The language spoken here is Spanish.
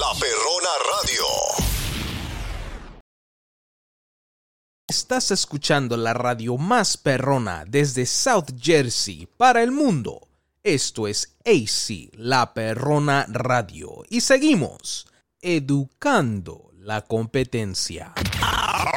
La Perrona Radio. Estás escuchando la radio más perrona desde South Jersey para el mundo. Esto es AC, La Perrona Radio. Y seguimos educando la competencia.